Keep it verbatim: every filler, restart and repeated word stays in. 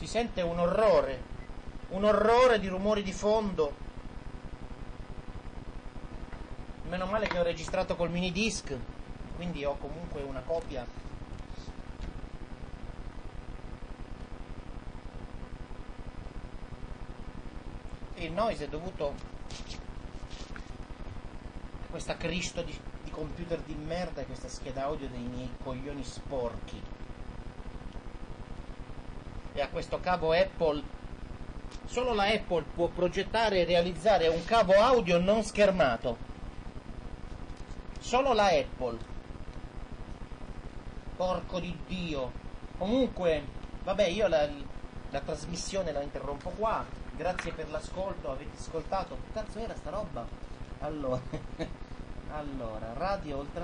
Si sente un orrore, un orrore di rumori di fondo. Meno male che ho registrato col mini disc, quindi ho comunque una copia. Il noise è dovuto a questa Cristo di, di computer di merda e questa scheda audio dei miei coglioni sporchi. E a questo cavo Apple. Solo la Apple può progettare e realizzare un cavo audio non schermato. Solo la Apple. Porco di Dio. Comunque, vabbè, io la, la trasmissione la interrompo qua. Grazie per l'ascolto, avete ascoltato. Che cazzo era sta roba? Allora, allora Radio Oltre